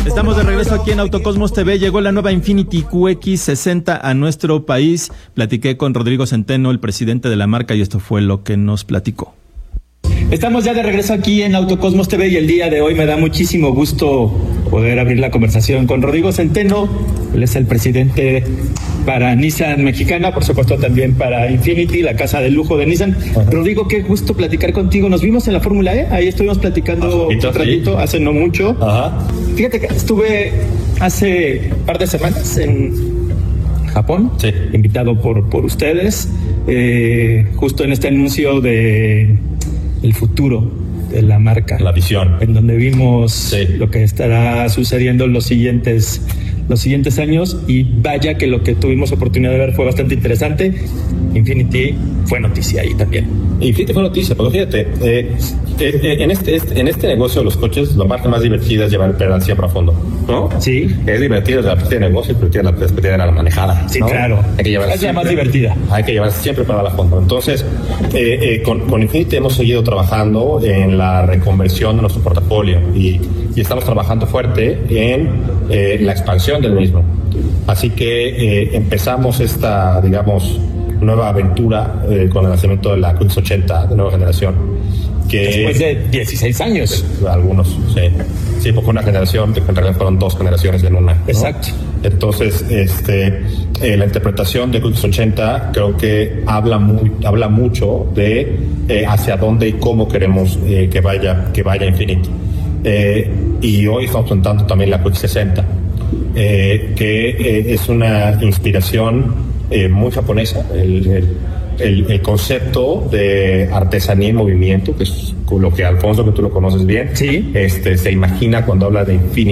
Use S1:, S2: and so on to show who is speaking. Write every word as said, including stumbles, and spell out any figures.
S1: Estamos de regreso aquí en Autocosmos T V. Llegó la nueva Infiniti Q X sesenta a nuestro país. Platiqué con Rodrigo Centeno, el presidente de la marca, y esto fue lo que nos platicó.
S2: Estamos ya de regreso aquí en Autocosmos T V y el día de hoy me da muchísimo gusto poder abrir la conversación con Rodrigo Centeno. Él es el presidente para Nissan Mexicana, por supuesto también para Infiniti, la casa de lujo de Nissan. Ajá. Rodrigo, qué gusto platicar contigo. Nos vimos en la Fórmula E, ahí estuvimos platicando un ratito, hace no mucho. Ajá. Fíjate que estuve hace un par de semanas en Japón, sí, invitado por, por ustedes, eh, justo en este anuncio de el futuro de la marca,
S3: la visión,
S2: en donde vimos
S3: sí.
S2: lo que estará sucediendo en los siguientes los siguientes años, y vaya que lo que tuvimos oportunidad de ver fue bastante interesante. Infiniti fue noticia ahí también.
S3: Infiniti fue noticia, porque fíjate, eh, eh, en, este, este, en este negocio de los coches, la parte más divertida es llevar el pedal siempre a fondo, ¿no?
S2: Sí.
S3: Es divertido desde la perspectiva de negocio, es divertido desde la perspectiva de la manejada.
S2: Sí,
S3: ¿no?
S2: claro.
S3: Hay que llevar
S2: es la más divertida.
S3: Hay que llevar siempre pedal a fondo. Entonces, eh, eh, con, con Infiniti hemos seguido trabajando en la reconversión de nuestro portafolio y, y estamos trabajando fuerte en eh, la expansión del mismo. Así que eh, empezamos esta, digamos, nueva aventura eh, con el lanzamiento de la Q X ochenta de nueva generación. Que,
S2: después de dieciséis años.
S3: Algunos, sí. Sí, porque una generación, en realidad fueron dos generaciones en una, ¿no?
S2: Exacto.
S3: Entonces, este, eh, la interpretación de Q X ochenta creo que habla, muy, habla mucho de eh, hacia dónde y cómo queremos eh, que vaya, que vaya Infiniti. Eh, y hoy estamos presentando también la Q X sesenta, eh, que eh, es una inspiración eh, muy japonesa. El, el, el, el concepto de artesanía en movimiento, que es lo que Alfonso, que tú lo conoces bien,
S2: sí,
S3: este, se imagina cuando habla de Infiniti.